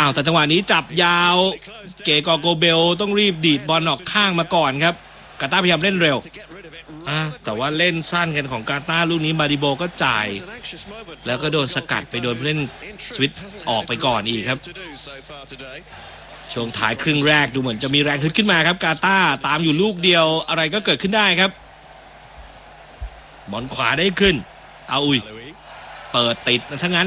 าวแต่จังหวะนี้จับยาวเกกอโกเบลต้องรีบดีดบอลออกข้างมาก่อนครับกาตาร์พยายามเล่นเร็วแต่ว่าเล่นสั้นกันของกาตาร์ลูกนี้มาดิโบก็จ่ายแล้วก็โดนสกัดไปโดนเล่นสวิตออกไปก่อนอีกครับช่วงท้ายครึ่งแรกดูเหมือนจะมีแรงขึ้นมาครับกาตาร์ตามอยู่ลูกเดียวอะไรก็เกิดขึ้นได้ครับบอลขวาได้ขึ้นเอาอุ้ยเปิดติดทั้งนั้น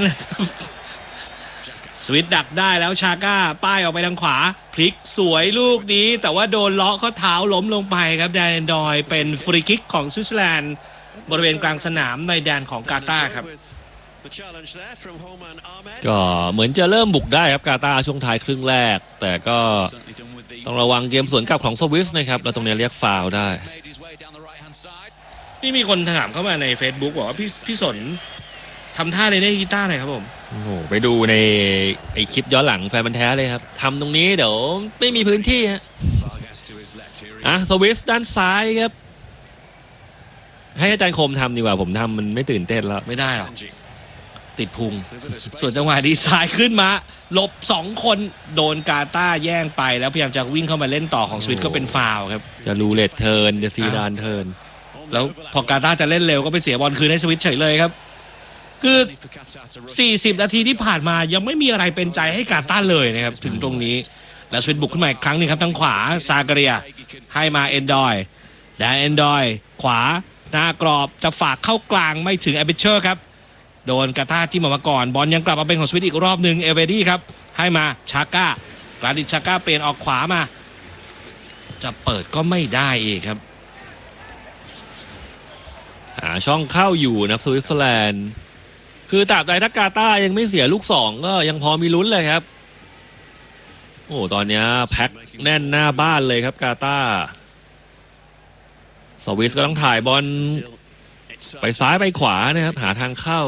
สวิตดักได้แล้วชาก้าป้ายออกไปทางขวาพลิกสวยลูกนี้แต่ว่าโดนเลาะข้อเท้าล้มลงไปครับแดนดอยเป็นฟรีคิกของสวิตเซอร์แลนด์บริเวณกลางสนามในแดนของกาตาร์ครับก็เหมือนจะเริ่มบุกได้ครับกาตาร์ช่วงท้ายครึ่งแรกแต่ก็ต้องระวังเกมสวนกลับของสวิสนะครับแล้วตรงนี้เรียกฟาวล์ได้นี่มีคนถามเข้ามาใน Facebook บอกว่าพี่สนทำท่าเลยได้กีตาร์หน่อยครับผมโอ้โหไปดูในไอคลิปย้อนหลังแฟนบันแท้เลยครับทำตรงนี้เดี๋ยวไม่มีพื้นที่ฮะสวิสด้านซ้ายครับให้อาจารย์คมทำดีกว่าผมทำมันไม่ตื่นเต้นแล้วไม่ได้หรอติดพุงส่วนจังหวะดีไซน์ขึ้นมาหลบ2คนโดนกาตาร์แย่งไปแล้วพยายามจะวิ่งเข้ามาเล่นต่อของสวิสก็เป็นฟาวล์ครับจะรูเลตเทิร์นจะซีดานเทิร์นแล้วพอกาตาร์จะเล่นเร็วก็ไปเสียบอลคืนให้สวิสเฉยเลยครับคือ40นาทีที่ผ่านมายังไม่มีอะไรเป็นใจให้กาตาร์เลยนะครับถึงตรงนี้แล้วสวิตบุกขึ้นมาอีกครั้งนึงครับทางขวาซาการียให้มาเอนดอยแดนเอนดอยขวาหน้ากรอบจะฝากเข้ากลางไม่ถึงแอเบเชอร์ครับโดนกาตาร์จิ้มออกมาก่อนบอลยังกลับมาเป็นของสวิตอีกรอบนึงเอเวดี้ครับให้มาชาก้ากราดิชาก้าเปลี่ยนออกขวามาจะเปิดก็ไม่ได้อีกครับหาช่องเข้าอยู่นะสวิตเซอร์แลนด์คือตราบใดถ้ากาตาร์ยังไม่เสียลูก2ก็ยังพอมีลุ้นเลยครับโอ้ตอนนี้แพ็คแน่นหน้าบ้านเลยครับกาตาร์สวิสก็ต้องถ่ายบอลไปซ้ายไปขวานะครับหาทางเข้า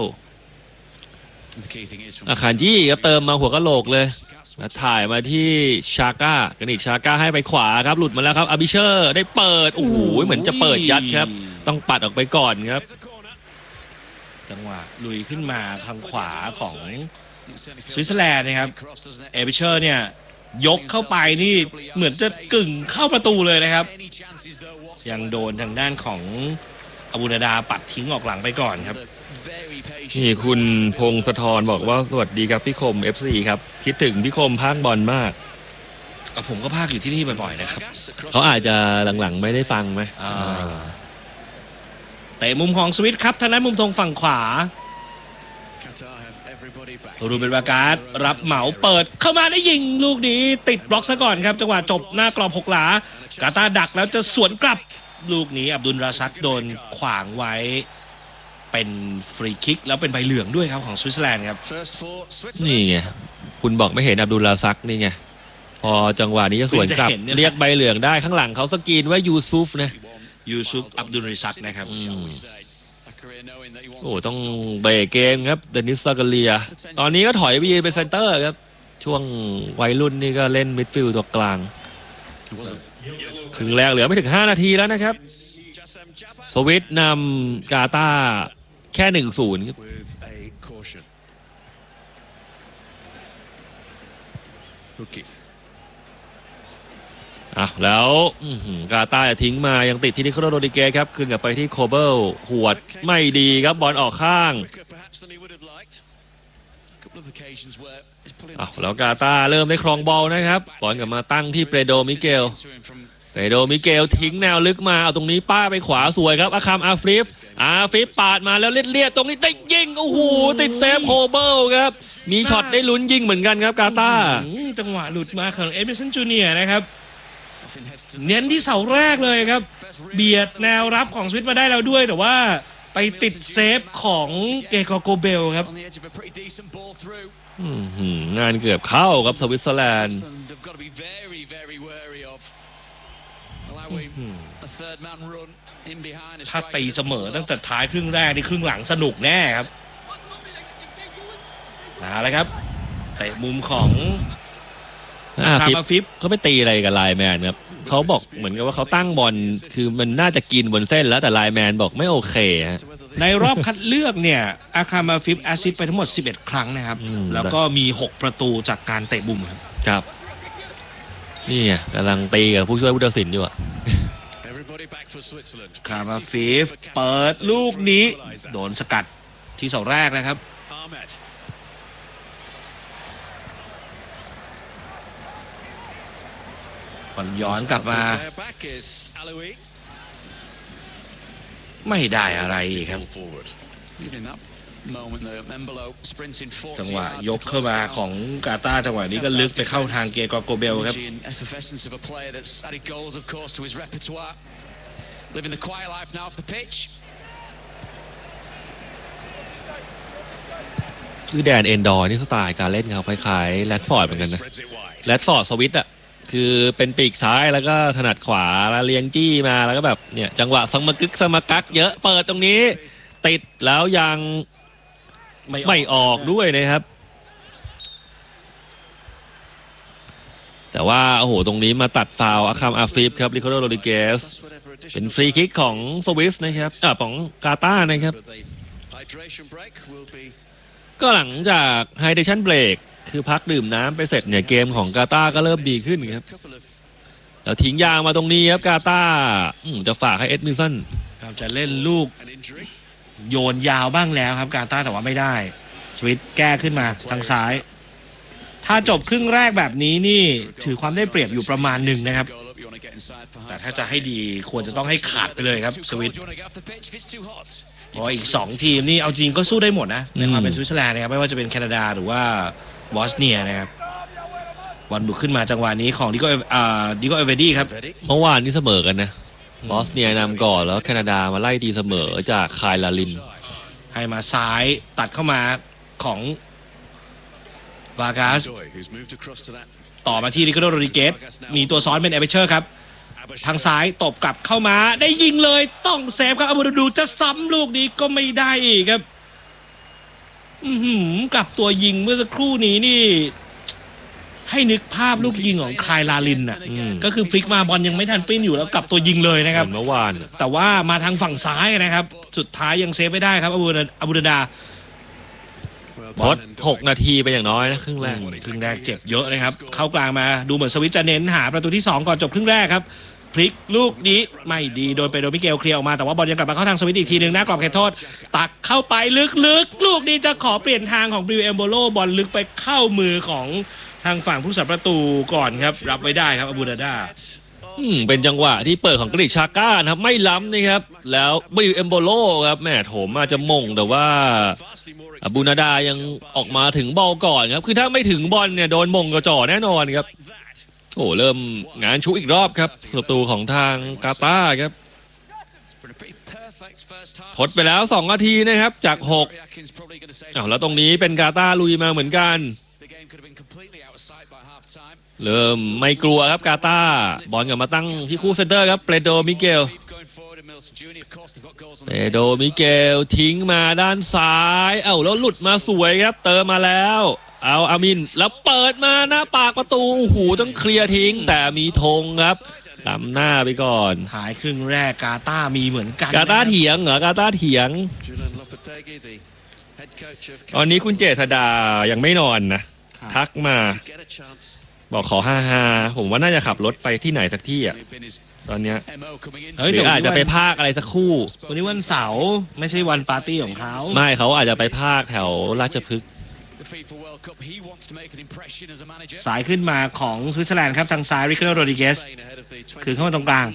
อาคารจี้ครับเติมมาหัวกะโหลกเลยแล้วถ่ายมาที่ชาก้ากนิชชาก้าให้ไปขวาครับหลุดมาแล้วครับอาบิเชอร์ได้เปิดโอ้โหเหมือนจะเปิดยัดครับต้องปัดออกไปก่อนครับจังหวะลุยขึ้นมาทางขวาของสวิตเซอร์แลนด์นะครับเอบิเชอร์เนี่ยยกเข้าไปนี่เหมือนจะกึ่งเข้าประตูเลยนะครับยังโดนทางด้านของอบูนาดาปัดทิ้งออกหลังไปก่อนครับนี่คุณพงศธรบอกว่าสวัสดีครับพี่คม FC ครับคิดถึงพี่คมพากบอลมากผมก็พากอยู่ที่นี่บ่อยๆนะครับเขาอาจจะหลังๆไม่ได้ฟังไหมเตะมุมของสวิตครับทางด้านมุมธงฝั่งขวารูเบนวาการ์ดรับเหมาเปิดเข้ามาได้ยิงลูกนี้ติดบล็อกซะก่อนครับจังหวะจบหน้ากรอบ6 หลากาตาร์ดักแล้วจะสวนกลับลูกนี้อับดุลราซักโดนขวางไว้เป็นฟรีคิกแล้วเป็นใบเหลืองด้วยครับของสวิตเซอร์แลนด์ครับนี่ไงคุณบอกไม่เห็นอับดุลราซักนี่ไงพอจังหวะนี้จะสวนกลับเรียกใบเหลืองได้ข้างหลังเขาสกรีนว่ายูซุฟนะยูซุฟอับดุลราซักนะครับโอ้ต้องเบรกเกมครับเดนิสซาการียตอนนี้ก็ถอยไปยืนเป็นเซนเตอร์ครับช่วงวัยรุ่นนี่ก็เล่นมิดฟิลด์ตัวกลางครึ่งแรกเหลือไม่ถึง5 นาทีแล้วนะครับสวิตนำกาตาร์แค่ 1-0 ครับแล้วกาตาร์จะทิ้งมายังติดที่นิโคลัสโรดริเกสครับขึ้นกลับไปที่โคเบิลหวดไม่ดีครับบอลออกข้างแล้วกาตาร์เริ่มได้ครองบอลนะครับบอลกลับมาตั้งที่เปโดมิเกลทิ้งแนวลึกมาเอาตรงนี้ป้าไปขวาสวยครับอาคัมอาฟริฟปาดมาแล้วเลียดตรงนี้ได้ยิงโอ้โหติดเซฟโคเบิลครับมีช็อตได้ลุ้นยิงเหมือนกันครับกาตาร์จังหวะหลุดมาของเอเมสันจูเนียร์นะครับเน้นที่เสาแรกเลยครับเบียดแนวรับของสวิตมาได้แล้วด้วยแต่ว่าไปติดเซฟของเกกอโกเบลครับงานเกือบเข้าครับสวิตเซอร์แลนด์ถ้าตีเสมอตั้งแต่ท้ายครึ่งแรกนี่ครึ่งหลังสนุกแน่ครับอะไรครับเตะมุมของฟิปเขาไปตีอะไรกับไลน์แมนครับเขาบอกเหมือนกับว่าเขาตั้งบอลคือมันน่าจะกินบนเส้นแล้วแต่ไลน์แมนบอกไม่โอเคฮะในรอบคัดเลือกเนี่ยอาคามาฟิฟแอสซิสต์ไปทั้งหมด11 ครั้งนะครับแล้วก็มี6 ประตูจากการเตะมุมครับครับนี่ไงกำลังตีกับผู้ช่วยผู้ตัดสินอยู่อะคามาฟิฟเปิดลูกนี้โดนสกัดที่เสาแรกนะครับบอลย้อนกลับมาไม่ได้อะไรครับจังหวะยกเข้ามาของกาตาร์จังหวะนี้ก็ลึกไปเข้าทางเกกอโกเบลครับคือแดนเอนดอร์นี่สไตล์การเล่นเขาคล้ายๆแรดฟอร์ดเหมือนกันนะแรดฟอร์ดสวิตอะคือเป็นปีกซ้ายแล้วก็ถนัดขวาแล้วเลี้ยงจี้มาแล้วก็แบบเนี่ยจังหวะสมกักเยอะเปิดตรงนี้ติดแล้วยังไม่ออกด้วยนะครับแต่ว่าโอ้โหตรงนี้มาตัดฟาวล์อาคัมอาฟิฟครับริคาร์โดโรดิเกสเป็นฟรีคิกของสวิสนะครับของกาตาร์นะครับก็หลังจากไฮเดชั่นเบรกคือพักดื่มน้ำไปเสร็จเนี่ยเกมของกาตาร์ก็เริ่มดีขึ้นครับแล้วทิ้งยางมาตรงนี้ครับกาตาร์จะฝากให้เอ็ดมินสันจะเล่นลูกโยนยาวบ้างแล้วครับกาตาร์แต่ว่าไม่ได้สวิตแก้ขึ้นมาทางซ้ายถ้าจบครึ่งแรกแบบนี้นี่ถือความได้เปรียบอยู่ประมาณหนึ่งนะครับแต่ถ้าจะให้ดีควรจะต้องให้ขาดไปเลยครับสวิตเพราะอีก2 ทีมนี่เอาจริงก็สู้ได้หมดนะในความเป็นสวิตเซอร์แลนด์นะครับไม่ว่าจะเป็นแคนาดาหรือว่าบอสเนียนะครับบอลบุกขึ้นมาจังหวะนี้ของดิโก้เอเวดี้ครับเมื่อวานนี้เสมอกันนะบอสเนียนำก่อนแล้วแคนาดามาไล่ตีเสมอจากคายลาลินให้มาซ้ายตัดเข้ามาของวากัสต่อมาที่ริคาร์โดโรดิเกสมีตัวซ้อนเป็นเอเวเชอร์ครับทางซ้ายตบกลับเข้ามาได้ยิงเลยต้องเซฟครับอาบูดูจะซ้ำลูกนี้ก็ไม่ได้อีกครับกลับตัวยิงเมื่อสักครู่นี้นี่ให้นึกภาพลูกยิงของคายลาลินน่ะก็คือพลิกมาบอลยังไม่ทันปิ้นอยู่แล้วกลับตัวยิงเลยนะครับเมื่อวานแต่ว่ามาทางฝั่งซ้ายนะครับสุดท้ายยังเซฟไม่ได้ครับอาบูดาทด6 นาทีไปอย่างน้อยนะครึ่งแรกเจ็บเยอะนะครับเข้ากลางมาดูเหมือนสวิตจะเน้นหาประตูที่2ก่อนจบครึ่งแรกครับพลิกลูกนี้ไม่ดีโดนไปโดมิเกลเคลียร์ออกมาแต่ว่าบอลยังกลับมาเข้าทางสวิตอีกทีนึงนะกรอบเขตโทษตักเข้าไปลึกๆลูกนี้จะขอเปลี่ยนทางของบริวเอมโบโลบอลลึกไปเข้ามือของทางฝั่งผู้รักษาประตูก่อนครับรับไว้ได้ครับอาบูดาเป็นจังหวะที่เปิดของกริชาก้านะครับไม่ล้ำนะครับแล้วบริวเอมโบโลครับแม่โถมมาจะมงแต่ว่าอาบูนาดายังออกมาถึงบอลก่อนครับคือถ้าไม่ถึงบอลเนี่ยโดนมงกระจ่อแน่นอนครับโอ้เริ่มงานชุกอีกรอบครับประตูของทางกาตาร์ครับทดไปแล้ว2 นาทีนะครับจาก6แล้วตรงนี้เป็นกาตาร์ลุยมาเหมือนกันเริ่มไม่กลัวครับกาตาร์บอลกลับมาตั้งที่คู่เซนเตอร์ครับเปโดมิเกลทิ้งมาด้านซ้ายแล้วหลุดมาสวยครับเติมมาแล้วเอาอามินแล้วเปิดมาหน้าปากประตูหูต้องเคลียร์ทิ้งแต่มีธงครับนำหน้าไปก่อนท้ายครึ่งแรกกาตาร์มีเหมือนกันกาตาร์เถียงเหรอกาตาร์เถียงตอนนี้คุณเจษดายังไม่นอนนะทักมาบอกขอ55ผมว่าน่าจะขับรถไปที่ไหนสักที่อ่ะตอนเนี้ยหรืออาจจะไปภาคอะไรสักคู่วันนี้วันเสาร์ไม่ใช่วันปาร์ตี้ของเขาไม่เขาอาจจะไปภาคแถวราชพฤกษ์สายขึ้นมาของสวิตเซอร์แลนด์ครับทางซ้ายริคาร์โดโรดิเกสคือเข้ามาตรงกลาง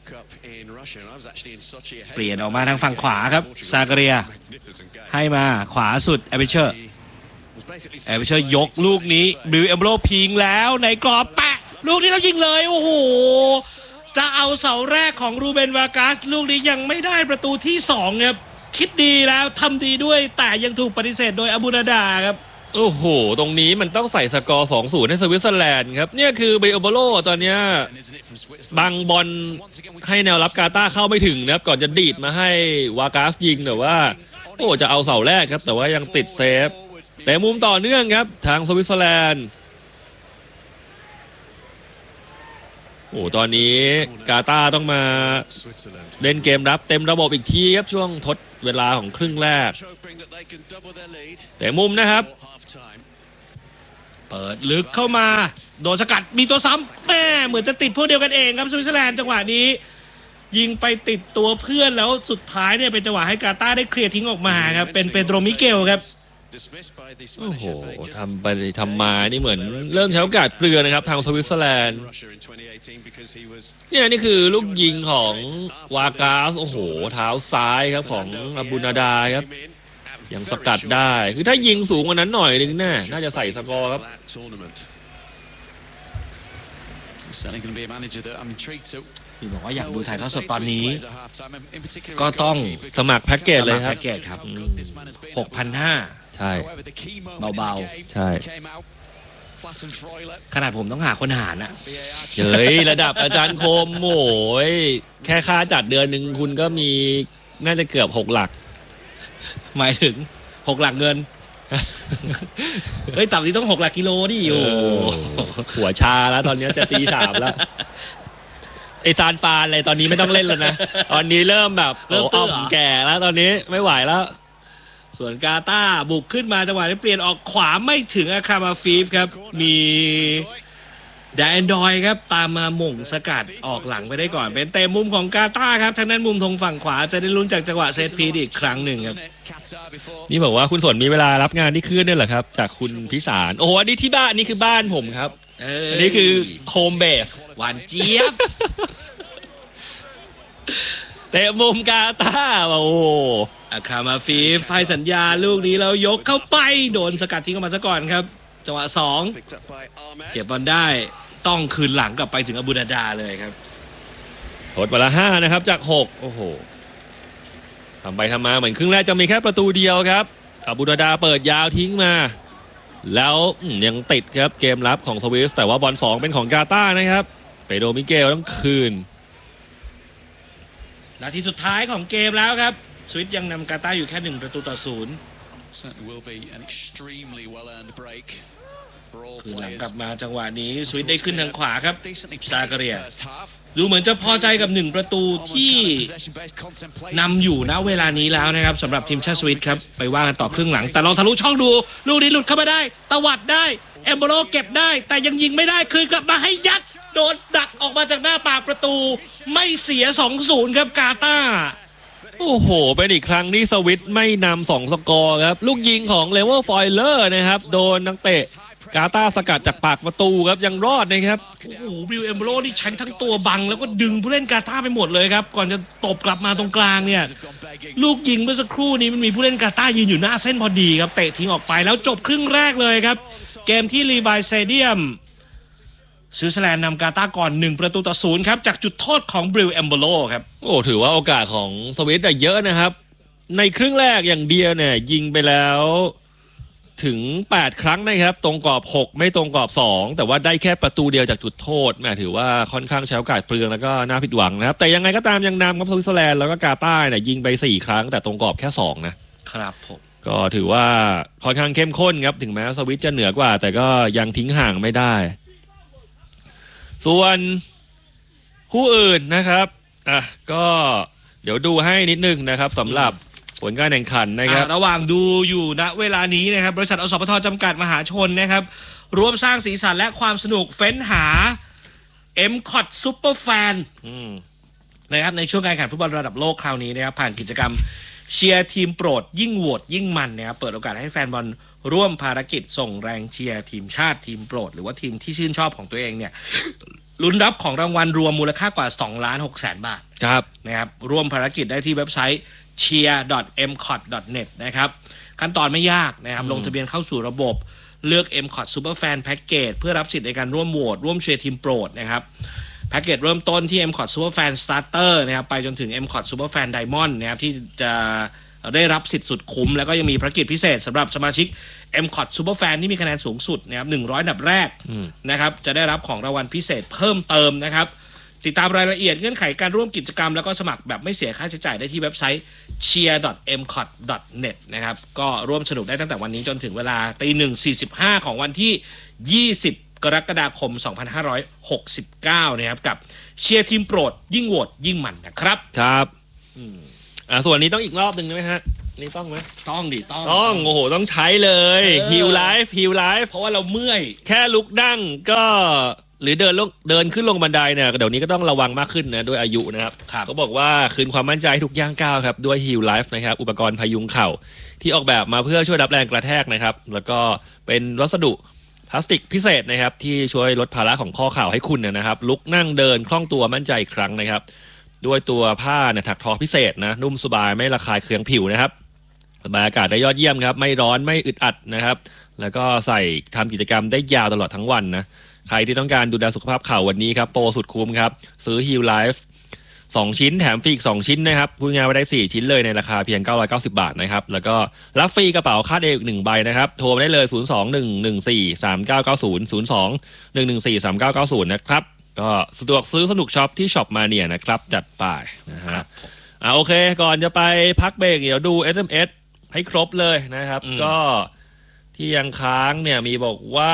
เปลี่ยนออกมาทางฝั่งขวาครับซาการียให้มาขวาสุดเอเวเชอร์ยกลูกนี้บริวเอมโบโลพิงแล้วในกรอบแปะลูกนี้แล้วยิงเลยโอ้โหจะเอาเสาแรกของรูเบนวากัสลูกนี้ยังไม่ได้ประตูที่2ครับคิดดีแล้วทำดีด้วยแต่ยังถูกปฏิเสธโดยอาบูนาดาครับโอ้โหตรงนี้มันต้องใส่สกอร์ 2-0 ให้สวิตเซอร์แลนด์ครับเนี่ยคือบริโอโบโลตอนนี้บังบอลให้แนวรับกาตาร์เข้าไม่ถึงนะครับก่อนจะดีดมาให้วากัสยิงแต่ว่าโอ้จะเอาเสาแรกครับแต่ว่ายังติดเซฟแต่มุมต่อเนื่องครับทางสวิตเซอร์แลนด์โอ้ตอนนี้กาตาร์ต้องมาเล่นเกมรับเต็มระบบอีกทีครับช่วงทดเวลาของครึ่งแรกแต่มุมนะครับเปิดลึกเข้ามาโดนสกัดมีตัวซ้ำแม่เหมือนจะติดพวกเดียวกันเองครับสวิตเซอร์แลนด์จังหวะนี้ยิงไปติดตัวเพื่อนแล้วสุดท้ายเนี่ยเป็นจังหวะให้กาตาร์ได้เคลียร์ทิ้งออกมาครับเป็นเปโดรมิเกลครับโอ้โหทำไปทำมานี่เหมือนเริ่มใช้โอกาสเปลือยนะครับทางสวิตเซอร์แลนด์เนี่ยนี่คือลูกยิงของวากาสโอ้โหเท้าซ้ายครับของอาบูนาดาครับยังสกัดได้คือถ้ายิงสูงกว่านั้นหน่อยนึงน่าจะใส่สกอร์ครับพี่บอกว่าอยากดูถ่ายทอดสดตอนนี้ก็ต้องสมัครแพ็กเกจเลยครับแพ็กเกจครับ 6,500 ใช่เบาใช่ขนาดผมต้องหาคนหารอ่ะเฮ้ยระดับอาจารย์คมโอ้ยแค่ค่าจัดเดือนหนึ่งคุณก็มีน่าจะเกือบ6 หลักหมายถึง6 หลักเงินเฮ้ยต่ำที่ต้อง6 หลักกิโลดิโอ้หัวชาแล้วตอนนี้จะตี 3แล้วไอซานฟานอะไรตอนนี้ไม่ต้องเล่นแล้วนะตอนนี้เริ่มแบบอ้อมแก่แล้วตอนนี้ไม่ไหวแล้วส่วนกาตาร์บุกขึ้นมาจังหวะนี้เปลี่ยนออกขวาไม่ถึงอาคามาฟีฟครับมีแดนดอยครับตามมาหม่งสกัดออกหลังไปได้ก่อนเป็นเตะมุมของกาตาร์ครับทางนั้นมุมทงฝั่งขวาจะได้ลุ้นจากจังหวะเซตพีดอีกครั้งหนึ่งครับนี่บอกว่าคุณสนมีเวลารับงานที่ขึ้นด้วยเหรอครับจากคุณพิสารโอ้โหอันนี้ที่บ้านนี่คือบ้านผมครับอันนี้คือโฮมเบสหวานเจี๊ยบเตะมุมกาตาร์โอ้อาคามาฟีฟให้สัญญาลูกนี้แล้วยกเข้าไปโดนสกัดทิ้งออกมาซะก่อนครับจังหวะ2เก็บบอลได้ต้องคืนหลังกลับไปถึงอาบูนาดาเลยครับทดมาละ5นะครับจาก6โอ้โหทำไปทำมาเหมือนครึ่งแรกจะมีแค่ประตูเดียวครับอาบูนาดาเปิดยาวทิ้งมาแล้วยังติดครับเกมรับของสวิสแต่ว่าบอล2เป็นของกาตาร์นะครับเปโดรมิเกลต้องคืนนาทีสุดท้ายของเกมแล้วครับสวิตยังนำกาตาร์อยู่แค่1 ประตูต่อ 0คือหลังกลับมาจังหวะนี้สวิตได้ขึ้นทางขวาครับซาการียดูเหมือนจะพอใจกับ1 ประตูที่นำอยู่ณเวลานี้แล้วนะครับสำหรับทีมชาติสวิตครับไปว่ากันต่อครึ่งหลังแต่ลองทะลุช่องดูลูกนี้หลุดเข้ามาได้ตวัดได้เอมโบโลเก็บได้แต่ยังยิงไม่ได้คืนกลับมาให้ยัดโดนดักออกมาจากหน้าปากประตูไม่เสีย 2-0 ครับกาตาร์โอ้โหเป็นอีกครั้งที่สวิตไม่นำ2 สกอร์ครับลูกยิงของเลเวอร์ฟอยเลอร์นะครับโดนนักเตะกาตาร์สกัดจากปากประตูครับยังรอดนะครับโอ้โหบิลเอมโบโลนี่ใช้ทั้งตัวบังแล้วก็ดึงผู้เล่นกาตาร์ไปหมดเลยครับก่อนจะตบกลับมาตรงกลางเนี่ยลูกยิงเมื่อสักครู่นี้มันมีผู้เล่นกาตาร์ยืนอยู่หน้าเส้นพอดีครับเตะทิ้งออกไปแล้วจบครึ่งแรกเลยครับเกมที่ลีวายสเตเดียมสวิตเซอร์แลนด์นำกาตาร์ก่อน1 ประตูต่อ 0ครับจากจุดโทษของบิลเอมโบโลครับโอ้ถือว่าโอกาสของสวิตเยอะนะครับในครึ่งแรกอย่างเดียวเนี่ยยิงไปแล้วถึง8 ครั้งนะครับตรงกรอบ6ไม่ตรงกรอบ2แต่ว่าได้แค่ประตูเดียวจากจุดโทษแหมถือว่าค่อนข้างใช้โอกาสเปลืองแล้วก็น่าผิดหวังนะครับแต่ยังไงก็ตามยังนำครับสวิตเซอร์แลนด์แล้วก็กาตาร์เนี่ยยิงไป4 ครั้งแต่ตรงกรอบแค่2 นะครับผมก็ถือว่าค่อนข้างเข้มข้นครับถึงแม้สวิตจะเหนือกว่าแต่ก็ยังทิ้งห่างไม่ได้ส่วนคู่อื่นนะครับก็เดี๋ยวดูให้นิดนึงนะครับสำหรับผลการแข่งขันนะครับระหว่างดูอยู่ณเวลานี้นะครับบริษัทอสพทจำกัดมหาชนนะครับร่วมสร้างสีสันและความสนุกเฟ้นหา M-Cot Super Fan นะครับในช่วงการแข่งขันฟุตบอลระดับโลกคราวนี้นะครับผ่านกิจกรรมเชียร์ทีมโปรดยิ่งโหวตยิ่งมันนะครับเปิดโอกาสให้แฟนบอลร่วมภารกิจส่งแรงเชียร์ทีมชาติทีมโปรดหรือว่าทีมที่ชื่นชอบของตัวเองเนี่ยลุ้นรับของรางวัลรวมมูลค่ากว่า 2,600,000 บาทครับนะครับร่วมภารกิจได้ที่เว็บไซต์ cheer.mcot.net นะครับขั้นตอนไม่ยากนะครับลงทะเบียนเข้าสู่ระบบเลือก M-Cot Superfan Package เพื่อรับสิทธิ์ในการร่วมโหวตร่วมเชียร์ทีมโปรดนะครับแพ็กเกจเริ่มต้นที่ M-Cot Superfan Starter นะครับไปจนถึง M-Cot Superfan Diamond นะครับที่จะได้รับสิทธิ์สุดคุ้มแล้วก็ยังมีภารกิจพิเศษสำหรับสมาชิก M-Cot Superfan ที่มีคะแนนสูงสุดนะครับ100 อันดับแรกนะครับจะได้รับของรางวัลพิเศษเพิ่มเติมนะครับติดตามรายละเอียดเงื่อนไขการร่วมกิจกรรมแล้วก็สมัครแบบไม่เสียค่าใช้จ่ายได้ที่เว็บไซต์ cheer.mcot.net นะครับก็ร่วมสนุกได้ตั้งแต่วันนี้จนถึงเวลา 1:45 ของวันที่กรกฎาคม 2569 นะครับกับเชียร์ทีมโปรดยิ่งโหวตยิ่งมันนะครับครับส่วนนี้ต้องอีกรอบหนึ่งไหมฮะนี่ต้องไหมต้องดิต้องโอ้โหต้องใช้เลยฮิวไลฟ์เพราะว่าเราเมื่อยแค่ลุกนั่งก็หรือเดินขึ้นลงบันไดเนี่ยเดี๋ยวนี้ก็ต้องระวังมากขึ้นนะด้วยอายุนะครับเขาบอกว่าคืนความมั่นใจให้ทุกย่างก้าวครับด้วยฮิวไลฟ์นะครับอุปกรณ์พยุงเข่าที่ออกแบบมาเพื่อช่วยรับแรงกระแทกนะครับแล้วก็เป็นวัสดุพลาสติกพิเศษนะครับที่ช่วยลดภาระของข้อเข่าให้คุณนะครับลุกนั่งเดินคล่องตัวมั่นใจอีกครั้งนะครับด้วยตัวผ้าเนี่ยถักทอพิเศษนะนุ่มสบายไม่ระคายเคืองผิวนะครับระบายอากาศได้ยอดเยี่ยมครับไม่ร้อนไม่อึดอัดนะครับแล้วก็ใส่ทำกิจกรรมได้ยาวตลอดทั้งวันนะใครที่ต้องการดูแลสุขภาพเข่าวันนี้ครับโปรสุดคุ้มครับซื้อ Heal Life 2 ชิ้นแถมฟรีอีก2ชิ้นนะครับพูดง่ายๆว่าได้4ชิ้นเลยในราคาเพียง990 บาทนะครับแล้วก็รับฟรีกระเป๋าคาดเอวอีก1ใบนะครับโทรมาได้เลย 02-114-3990 นะครับก็สะดวกซื้อสนุกช็อปที่ช็อปมาเนี่ยนะครับจัดไปนะฮะโอเคก่อนจะไปพักเบรกเดี๋ยวดู SMS ให้ครบเลยนะครับก็ที่ยังค้างเนี่ยมีบอกว่า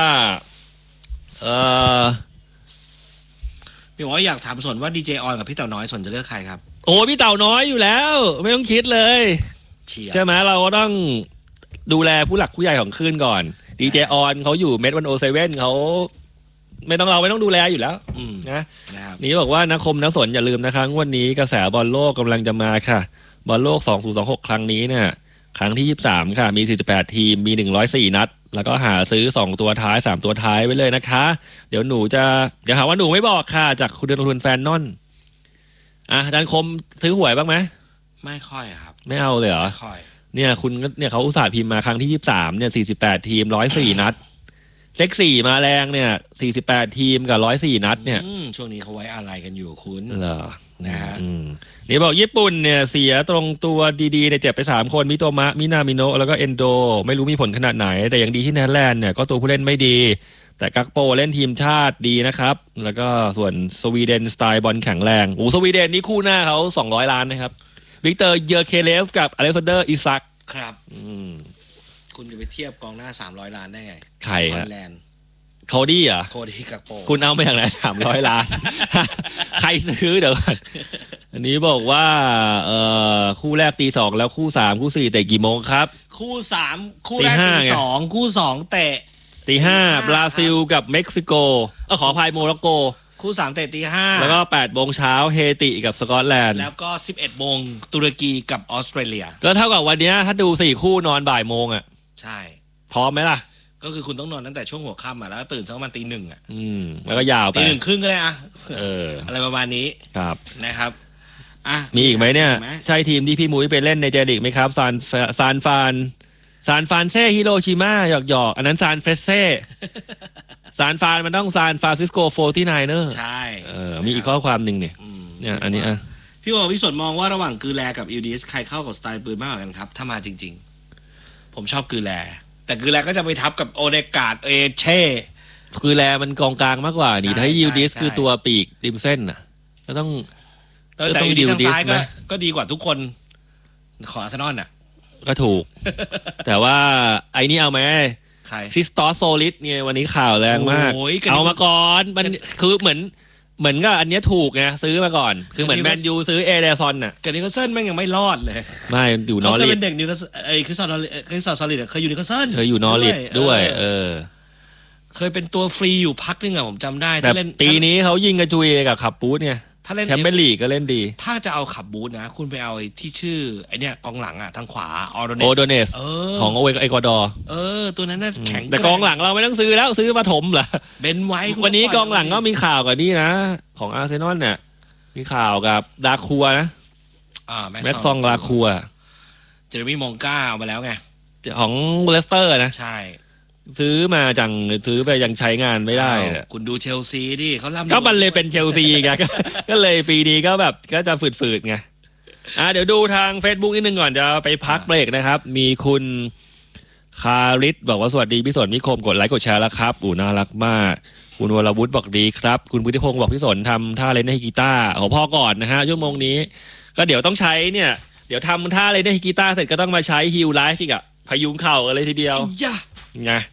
พี่บอกว่าอยากถามส่วนว่าดีเจออนกับพี่เต่าน้อยส่วนจะเลือกใครครับโอ้พี่เต่าน้อยอยู่แล้วไม่ต้องคิดเลยใช่ไหมเราก็ต้องดูแลผู้หลักผู้ใหญ่ของคลื่นก่อนดีเจออนเขาอยู่เมด107เขาไม่ต้องดูแลอยู่แล้วนะนี่บอกว่านักคมนักสนอย่าลืมนะคะวันนี้กระแสบอลโลกกำลังจะมาค่ะบอลโลก2026ครั้งนี้เนี่ยครั้งที่23ค่ะมี48ทีมมี104นัดแล้วก็หาซื้อ2ตัวท้าย3ตัวท้ายไว้เลยนะคะเดี๋ยวหนูจะหาว่าหนูไม่บอกค่ะจากคุณเดินทุนแฟนนอนดันคมซื้อหวยบ้างไหมไม่ค่อยครับไม่เอาเลยเหรอไม่ค่อยเนี่ยคุณเนี่ยเขาอุตส่าห์พิมพ์มาครั้งที่23เนี่ย48ทีม104นัดเลข4มาแรงเนี่ย48ทีมกับ104นัดเนี่ยช่วงนี้เขาไว้อะไรกันอยู่คุณเหรอนะฮะนี่บอกญี่ปุ่นเนี่ยเสียตรงตัวดีๆเนี่ยเจ็บไป3คนมิโตมะมินามิโนะแล้วก็เอนโดไม่รู้มีผลขนาดไหนแต่อย่างดีที่เนเธอร์แลนด์เนี่ยก็ตัวผู้เล่นไม่ดีแต่กักโปเล่นทีมชาติดีนะครับแล้วก็ส่วนสวีเดนสไตล์บอลแข็งแรงสวีเดนนี่คู่หน้าเขา200ล้านนะครับวิกเตอร์เยอร์เคเลฟกับอเล็กซานเดอร์อิซักครับคุณจะไปเทียบกองหน้า300ล้านได้ไงใครฮะโคดี้กักโปคุณเอาไปอย่างไร300ล้านใครซื้อเดี๋ยวอันนี้บอกว่าคู่แรกตี 2แล้วคู่3คู่4เตะกี่โมงครับคู่3คู่แรกตี 2คู่2เตะตี 5บราซิลกับเม็กซิโกขออภัยโมร็อกโกคู่3เตะตี 5 แล้วก็8 โมงเช้าเฮติกับสกอตแลนด์แล้วก็11 โมงตุรกีกับออสเตรเลียก็เท่ากับวันนี้ถ้าดู4คู่นอนบ่ายโมงใช่พร้อมไหมล่ะก็คือคุณต้องนอนตั้งแต่ช่วงหัวค่ำแล้วตื่นสักประมาณตี 1 แล้วก็ยาวไปตี 1 ครึ่งก็ได้อะไรประมาณนี้ครับนะครับมีอีกไหมเนี่ยใช่ทีมที่พี่มุ้ยไปเล่นในเจลีกไหมครับซานฟานเซ่ฮิโรชิมาหยอกอันนั้นซานเฟรเซ่ซานฟานมันต้องซานฟรานซิสโก49ers ใช่มีอีกข้อความหนึ่งเนี่ยอันนี้พี่บอกพี่สนมองว่าระหว่างกือแลกับอิลดิสใครเข้ากับสไตล์ปืนมากกว่ากันครับถ้ามาจริงๆผมชอบกือแลแต่กือแลก็จะไปทับกับโอเดกาดเช่คือแลมันกองกลางมากกว่านี่ถ้ายิลดิสคือตัวปีกริมเส้นก็ต้องยิลดิสก็ดีกว่าทุกคนขออาร์เซนอลก็ถูกแต่ว่าไอ้นี่เอาไหมคริสตอสโซลิสเนี่ยวันนี้ข่าวแรงมากเอามาก่อนมันคือเหมือนก็อันนี้ถูกไงซื้อมาก่อนคือเหมือนแมนยูซื้อเอเดซอนกับนิวคาสเซิลแม่งยังไม่รอดเลยไม่อยู่นอริทเขาเคยเป็นเด็กนิวคาสคริสตอสโซลิสเคยอยู่นิวคาสเซิลเคยอยู่นอริทด้วยเคยเป็นตัวฟรีอยู่พักนึงผมจำได้แต่ปีนี้เขายิงกระจุยกับขับปู๊ดเนี่ยถ้าเล่นแชมเปี้ยนลีกก็เล่นดีถ้าจะเอาขับบูธนะคุณไปเอาที่ชื่อไอเนี้ยกองหลังทางขวาโอโดเนสของเอกวาดอร์ตัวนั้นน่าแข็งแต่กองหลังเราไม่ต้องซื้อแล้วซื้อมาถมเหรอเบนไว้วันนี้กองหลังก็มีข่าวกับนี่นะของอาร์เซนอลเนี่ยมีข่าวกับดาคัวนะแม็กซองดาคัวเจอร์มี่มงก้าเอามาแล้วไงของเลสเตอร์นะใช่ซื้อมาจังซื้อไปยังใช้งานไม่ได้คุณดูเชลซีดิเขาล่ำก็มันเลยเป็นเชลซีไงก็เลยปีนี้ก็แบบก็จะฝืดๆไงเดี๋ยวดูทาง Facebook นิดนึงก่อนจะไปพักเบรกนะครับมีคุณคาริสบอกว่าสวัสดีพี่สนนิคมกดไลค์กดแชร์แล้วครับน่ารักมากคุณวรวุฒิบอกดีครับคุณพุทธิพงศ์บอกพี่สนทำท่าเล่นให้กีตาร์ของพ่อก่อนนะฮะชั่วโมงนี้ก็เดี๋ยวต้องใช้เนี่ยเดี๋ยวทำท่าเล่นให้กีตาร์เสร็จก็ต้องมาใช้ฮิลไลฟ์อีกพยุงเข่าอะไรทีเดียวไง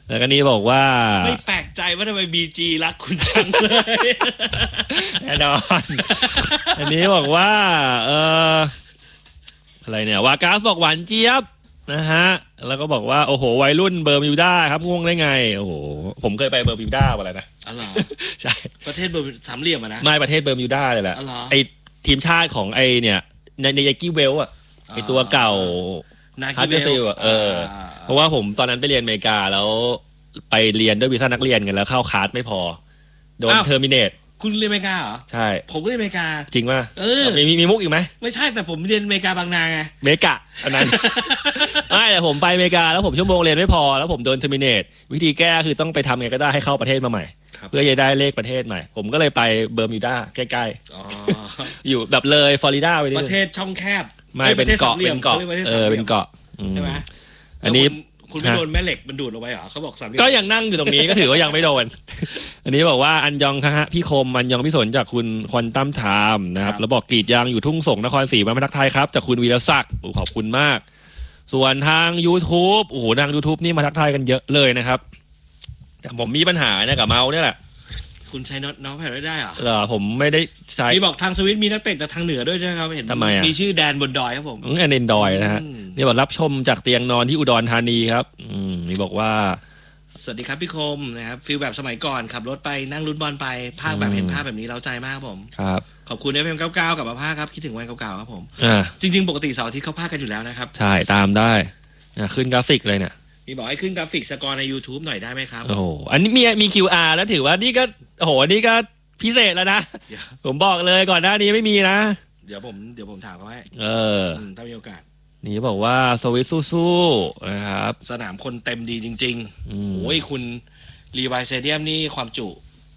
แล้วก็นี่บอกว่าไม่แปลกใจว่าทำไม BG รักคุณจังเลยแน่นอนอันนี้บอกว่าอะไรเนี่ยวากาสบอกหวานเจี๊ยบนะฮะแล้วก็บอกว่าโอ้โหวัยรุ่นเบอร์มิวด้าครับง่วงได้ไงโอ้โหผมเคยไปเบอร์มิวด้ามาแล้วนะอ๋อเหรอใช่ประเทศเบอร์สามเหลี่ยมอะนะไม่ประเทศเบอร์มิวด้าเลยแหละไอทีมชาติของไอเนี่ยในยากิเวลอะไอตัวเก่าฮาร์ดเวลอะเพราะว่าผมตอนนั้นไปเรียนอเมริกาแล้วไปเรียนด้วยวีซ่านักเรียนกันแล้วเข้าคลาสไม่พอโดนเทอร์มิเนตคุณเรียนอเมริกาเหรอใช่ผมก็เรียนอเมริกาจริงป่ะมีมุกอีกไหมไม่ใช่แต่ผมเรียนอเมริกาบางนาไงเมกะอันนั้นไม่แต่ผมไปอเมริกาแล้วผมชั่วโมงเรียนไม่พอแล้วผมโดนเทอร์มิเนตวิธีแก้คือต้องไปทำไงก็ได้ให้เข้าประเทศมาใหม่เพื่อจะได้เลขประเทศใหม่ผมก็เลยไปเบอร์มิวดาใกล้ๆอยู่แบบเลยฟลอริดาไปประเทศช่องแคบไม่เป็นเกาะเป็นเกาะเป็นเกาะใช่ไหมอันนี้คุณไม่โดนแม่เหล็กมันดูดลงไปเหรอเขาบอก3 ก็ยังนั่งอยู่ตรงนี้ก็ถือว่ายังไม่โดนอันนี้บอกว่าอันยองฮะพี่คมอันยองพี่สนจากคุณควอนตัมไทม์นะครับแล้วบอกกรีดยางอยู่ทุ่งส่งนครศรีมาทักทายครับจากคุณวีรศักดิ์ขอบคุณมากส่วนทาง YouTube โอ้โหทาง YouTube นี่มาทักทายกันเยอะเลยนะครับแต่ผมมีปัญหาเนี่ยกับเมาส์เนี่ยแหละคุณใช้น้องแผ่นไม่ได้เหรอผมไม่ได้ใช้มีบอกทางสวิตมีนักเตะจากทางเหนือด้วยใช่ไหมครับเห็นมีชื่อแดนบนดอยครับผมแดนดอยนะฮะนี่บอกรับชมจากเตียงนอนที่อุดรธานีครับนี่บอกว่าสวัสดีครับพี่คมนะครับฟีลแบบสมัยก่อนขับรถไปนั่งลุ้นบอลไปภาคแบบเห็นภาพแบบนี้เร้าใจมากผมครับขอบคุณFM99กับมาภาคครับคิดถึงวันเก่าๆครับผมจริงๆปกติเสาร์อาทิตย์เขาภาคกันอยู่แล้วนะครับใช่ตามได้ขึ้นกราฟิกเลยเนี่ยมีบอกให้ขึ้นกราฟิกสกอร์ใน YouTube หน่อยได้ไหมครับโอ้โหอันนี้มี QR แล้วถือว่านี่ก็โอ้โหนี่ก็พิเศษแล้วนะผมบอกเลยก่อนหน้านี้ไม่มีนะเดี๋ยวผมถามเขาให้ถ้ามีโอกาสนี่บอกว่าสวิสสู้ๆนะครับสนามคนเต็มดีจริงๆโอ้ยคุณรีไวซ์สเตเดียมนี่ความจุ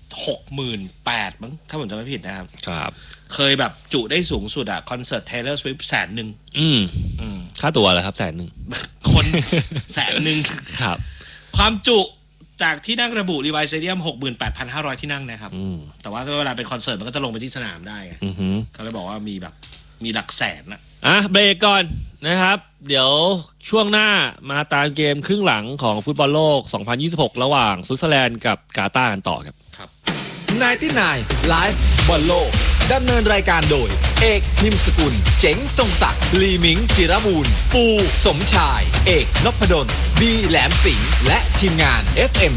68,000 มั้งถ้าผมจำไม่ผิดนะครับครับเคยแบบจุได้สูงสุดอะคอนเสิร์ต Taylor Swift 100,000ค่าตั๋วเหรอครับ100,000 คน100,000 ครับความจุจากที่นั่งระบุรีไวซ์สเตเดียม 68,500 ที่นั่งนะครับแต่ว่าเวลาเป็นคอนเสิร์ตมันก็จะลงไปที่สนามได้เขาเลยบอกว่ามีแบบมีหลักแสนนะเบรกก่อนนะครับเดี๋ยวช่วงหน้ามาตามเกมครึ่งหลังของฟุตบอลโลก 2026 ระหว่างสวิตเซอร์แลนด์กับกาตาร์กันต่อครับ 99 Live บอลโลกดำเนินรายการโดยเอกพิมพ์สกุลเจ๋งทรงศักดิ์ลีมิงจิรบูรณ์ปูสมชายเอกนพดลบีแหลมสิงห์และทีมงาน FM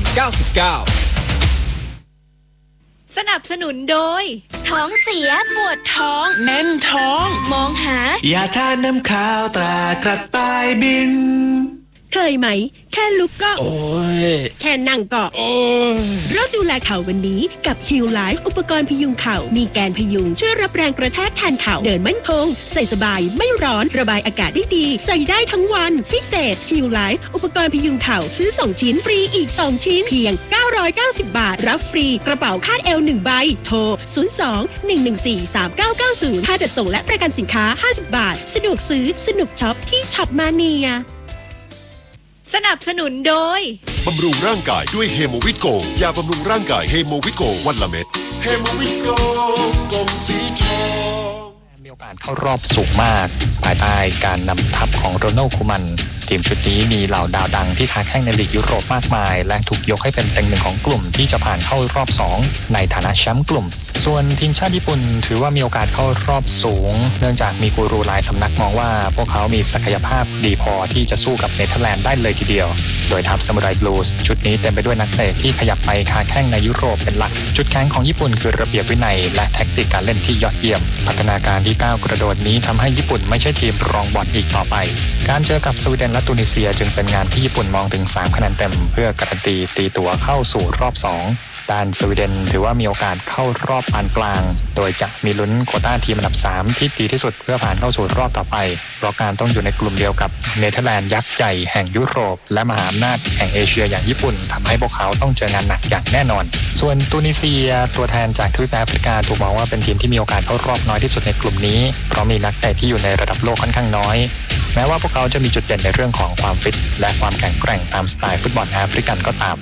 99 สนับสนุนโดยท้องเสียปวดท้องแน่นท้องมองหายาทาน้ำขาวตรากระต่ายบินเคยไหมแค่ลุกก็โอ้ยแค่นั่งก็โอ้ยรถดูแลเข่าวันนี้กับ Heal Life อุปกรณ์พยุงเข่ามีแกนพยุงช่วยรับแรงกระแทกแทนเข่าเดินมั่นคงใส่สบายไม่ร้อนระบายอากาศได้ดีใส่ได้ทั้งวันพิเศษ Heal Life อุปกรณ์พยุงเข่าซื้อ2ชิ้นฟรีอีก2ชิ้นเพียง990 บาทรับฟรีกระเป๋าคาดเอว1ใบโทร02-114-3990ค่าจัดส่งและประกันสินค้า50 บาทสะดวกซื้อสนุกช็อปที่ช็อปมาเนียสนับสนุนโดยบำรุงร่างกายด้วยเฮโมวิตโกยาบำรุงร่างกายเฮโมวิตโกวันละเม็ดเฮโมวิตโกกงสีทองมีโอกาสเข้ารอบสูงมากภายใต้การนำทัพของโรนัลด์ คูมันทีมชุดนี้มีเหล่าดาวดังที่ค้าแข่งในลีกยุโรปมากมายและถูกยกให้เป็นเต็งหนึ่งของกลุ่มที่จะผ่านเข้ารอบ2ในฐานะแชมป์กลุ่มส่วนทีมชาติญี่ปุ่นถือว่ามีโอกาสเข้ารอบสูงเนื่องจากมีกูรูหลายสำนักมองว่าพวกเขามีศักยภาพดีพอที่จะสู้กับเนเธอร์แลนด์ได้เลยทีเดียวโดยทัพซามูไรบลูส์ชุดนี้เต็มไปด้วยนักเตะที่ขยับไปค้าแข่งในยุโรปเป็นหลักจุดแข็งของญี่ปุ่นคือระเบียบวินัยและแทคติกการเล่นที่ยอดเยี่ยมพัฒนาการที่ก้าวกระโดดนี้ทำให้ญี่ปุ่นไม่ใช่ทีมรองบอลอีกต่อไปการเจอกับสวีเดนและตุนิเซียจึงเป็นงานที่ญี่ปุ่นมองถึง3คะแนนเต็มเพื่อการันตีตีตั๋วเข้าสู่รอบ2ด้านสวีเดนถือว่ามีโอกาสเข้ารอบปานกลางโดยจะมีลุ้นโควต้าทีมอันดับ3ที่ดีที่สุดเพื่อผ่านเข้าสู่รอบต่อไปเพราะการต้องอยู่ในกลุ่มเดียวกับเนเธอร์แลนด์ยักษ์ใหญ่แห่งยุโรปและมหาอำนาจแห่งเอเชียอย่างญี่ปุ่นทำให้พวกเขาต้องเจองานหนักอย่างแน่นอนส่วนตุนิเซียตัวแทนจากทวีปแอฟริกาถูกมองว่าเป็นทีมที่มีโอกาสเข้ารอบน้อยที่สุดในกลุ่มนี้เพราะมีนักเตะที่อยู่ในระดับโลกค่อนข้างน้อยแม้ว่าพวกเขาจะมีจุดเด่นในเรื่องของความฟิตและความแข็งแกร่งตามสไตล์ฟุตบอลแอฟริกันก็ตาม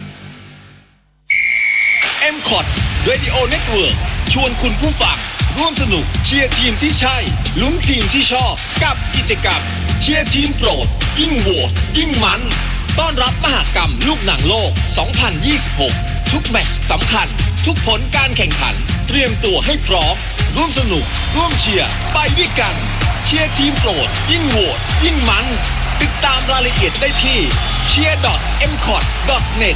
M-Cot Radio Network ชวนคุณผู้ฟังร่วมสนุกเชียร์ทีมที่ใช่ลุ้นทีมที่ชอบกับกิจกรรมเชียร์ทีมโปรดยิ่งโหวตยิ่งมันต้อนรับมหกรรมลูกหนังโลก 2026 ทุกแมตช์สำคัญ ทุกผลการแข่งขัน เตรียมตัวให้พร้อม ร่วมสนุก ร่วมเชียร์ไปด้วยกัน เชียร์ทีมโปรด ยิ่งโหวตยิ่งมันติดตามรายละเอียดได้ที่ cheer.mcot.net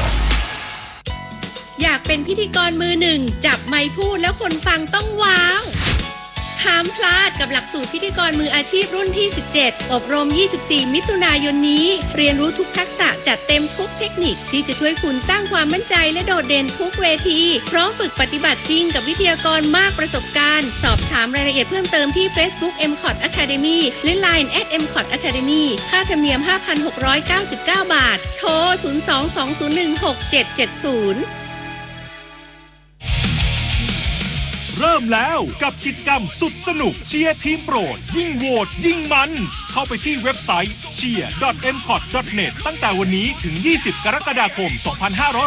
อยากเป็นพิธีกรมือหนึ่งจับไมค์พูดแล้วคนฟังต้องว้าวห้ามพลาดกับหลักสูตรพิธีกรมืออาชีพรุ่นที่ 17 อบรม 24 มิถุนายนนี้ เรียนรู้ทุกทักษะจัดเต็มทุกเทคนิคที่จะช่วยคุณสร้างความมั่นใจและโดดเด่นทุกเวทีพร้อมฝึกปฏิบัติจริงกับวิทยากรมากประสบการณ์สอบถามรายละเอียดเพิ่มเติมที่ Facebook MCOT Academy หรือ Line @MCOT Academy ค่าธรรมเนียม 5,699 บาทโทร 02-2016-770 เริ่มแล้วกับกิจกรรมสุดสนุกเชียร์ทีมโปรดยิ่งโหวตยิ่งมันเข้าไปที่เว็บไซต์ cheer.mcot.net ตั้งแต่วันนี้ถึง 20 กรกฎาคม 2569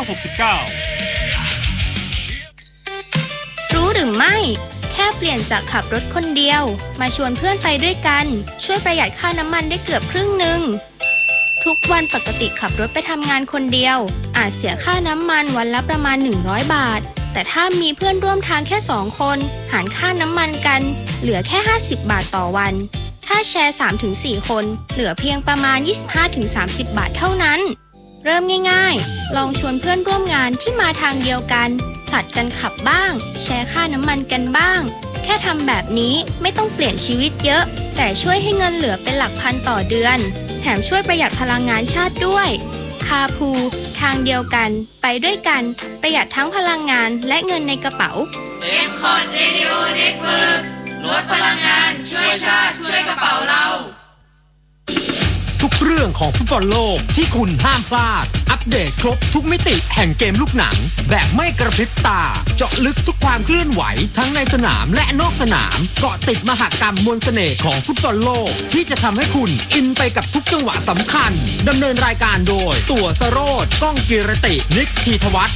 รู้หรือไม่แค่เปลี่ยนจากขับรถคนเดียวมาชวนเพื่อนไปด้วยกันช่วยประหยัดค่าน้ำมันได้เกือบครึ่งหนึ่งทุกวันปกติขับรถไปทำงานคนเดียวอาจเสียค่าน้ำมันวันละประมาณ100 บาทแต่ถ้ามีเพื่อนร่วมทางแค่2 คนหารค่าน้ำมันกันเหลือแค่50 บาทต่อวันถ้าแชร์ 3-4 คนเหลือเพียงประมาณ 25-30 บาทเท่านั้นเริ่มง่ายๆลองชวนเพื่อนร่วมงานที่มาทางเดียวกันผลัดกันขับบ้างแชร์ค่าน้ำมันกันบ้างแค่ทำแบบนี้ไม่ต้องเปลี่ยนชีวิตเยอะแต่ช่วยให้เงินเหลือเป็นหลักพันต่อเดือนแถมช่วยประหยัดพลังงานชาติด้วยคาพูทางเดียวกันไปด้วยกันประหยัดทั้งพลังงานและเงินในกระเป๋า MCOT Radio Network ลดพลังงานช่วยชาติช่วยกระเป๋าเราทุกเรื่องของฟุตบอลโลกที่คุณห้ามพลาดอัปเดตครบทุกมิติแห่งเกมลูกหนังแบบไม่กระพริบตาเจาะลึกทุกความเคลื่อนไหวทั้งในสนามและนอกสนามเกาะติดมหกรรมมวลเสน่ห์ของฟุตบอลโลกที่จะทำให้คุณอินไปกับทุกจังหวะสำคัญดำเนินรายการโดยตัวสโรจน์ก้องกิรตินิกธีธวัฒน์